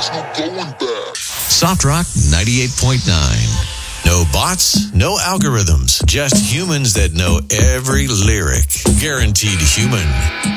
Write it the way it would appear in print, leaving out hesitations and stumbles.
there's no going back. Soft Rock 98.9. No bots, no algorithms, just humans that know every lyric. Guaranteed human.